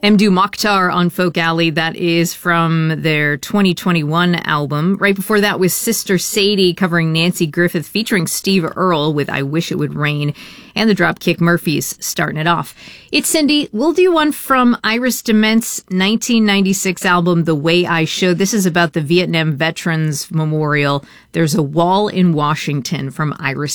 Mdou Moctar on Folk Alley. That is from their 2021 album. Right before that was Sister Sadie covering Nancy Griffith featuring Steve Earle with I Wish It Would Rain, and the Dropkick Murphys starting it off. It's Cindy. We'll do one from Iris DeMent's 1996 album, The Way I Should. This is about the Vietnam Veterans Memorial. There's a Wall in Washington from Iris